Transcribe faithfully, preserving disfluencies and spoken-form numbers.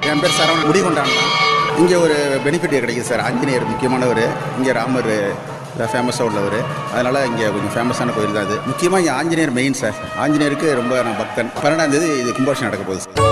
என் பேர் சரவணன் முடிகொண்டான். இங்கே ஒரு பெனிஃபிட் கிடைக்குது சார். ஆஞ்சநேயர் முக்கியமானவர், இங்கே ராமர் ஃபேமஸாக உள்ளவர், அதனால் இங்கே கொஞ்சம் ஃபேமஸான கோயில் தான் அது. முக்கியமாக இங்கே ஆஞ்சநேயர் மெயின் சார். ஆஞ்சநேயருக்கு ரொம்ப நான் பக்தன். பன்னெண்டாம் தேதி இது கும்பாபிஷேகம் நடக்க போகுது சார்.